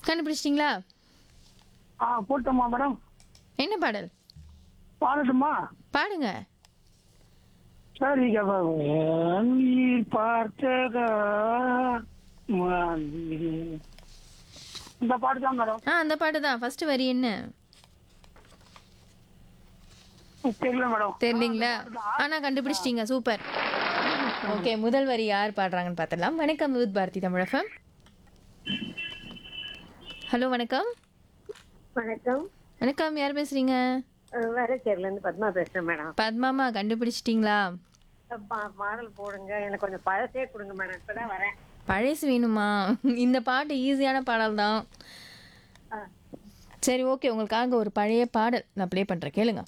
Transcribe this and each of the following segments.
கண்டுபிடிச்சிட்டிங்களா? போட்டோமா மேடம்? என்ன பாடல்? பாடட்டுமா? பாடுங்க. சரி நீர் பார்த்ததா மன்னி. இந்த பாட்டு தான் மேடம். அந்த பாட்டு தான். ஃபர்ஸ்ட் வரி என்ன? தெரியல மேடம். தெரியலீங்களா? ஆனா கண்டுபிடிச்சிட்டீங்க. சூப்பர். ஓகே, முதல் வரி யார் பாடுறாங்கன்னு பார்த்துடலாம். வணக்கம் வித் பாரதி தமிழகம். ஹலோ வணக்கம். வணக்கம். வணக்கம், யார் பேசுறீங்க? வரச்சேரில இருந்து பத்மா பேசுறேன் மேடம். பத்மாமா, கண்டுபிடிச்சிட்டிங்களா? பாடல் போடுங்க, எனக்கு கொஞ்சம் பழசே கொடுங்க மேடம், இப்பதான் வரேன். பழசு வேணுமா? இந்த பாட்டு ஈஸியான பாடல் தான். சரி, ஓகே, உங்களுக்காக ஒரு பழைய பாடல் நான் ப்ளே பண்றேன், கேளுங்க.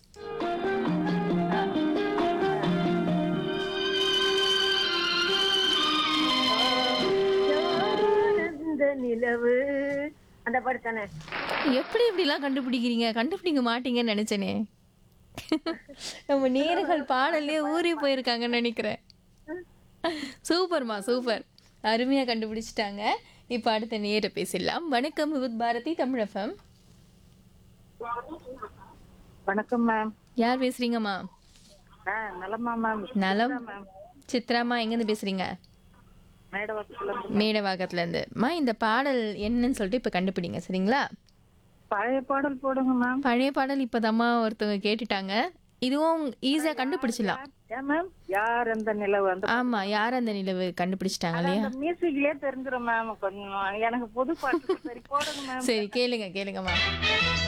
ஆனந்த நிலவு, அந்த பாட்டு தானே? எப்படி இப்படிலாம் கண்டுபிடிக்கிறீங்க? கண்டுபிடிக்க மாட்டீங்கன்னு நினைச்சேனே. நம்ம நேர்கள் பாடல்லே ஊறி போயிருக்காங்கன்னு நினைக்கிறேன். சூப்பர்மா, சூப்பர், அருமையா கண்டுபிடிச்சிட்டாங்க. இப்போ அடுத்த நேர பேசிடலாம். வணக்கம் வித் பாரதி தமிழகம். வணக்கம் மேம். யார் பேசுறீங்கம்மா? நலமா மேம்? நலம். சித்ராமா, எங்கேருந்து பேசுறீங்க? மேடவாக்கத்துல இருந்து. இந்த பாடல் என்னன்னு சொல்லிட்டு இப்ப கண்டுபிடிங்க, சரிங்களா? பழைய பாடல் போடுங்க மேம். பழைய பாடல் இப்பதாம்மா ஒருத்தவங்க கேட்டுட்டாங்க. இதுவும் ஈஸியா கண்டுபிடிச்சிடலாம். மேம், யார் அந்த நிலவு? அந்த ஆமா, யார் அந்த நிலவு கண்டுபிடிச்சிட்டாங்க இல்லையா? மியூசிக்லயே தெரிஞ்சிடும் மேம். கொஞ்சம் எனக்கு புது பாட்டு சரி போடுங்க மேம். சரி, கேளுங்கம்மா.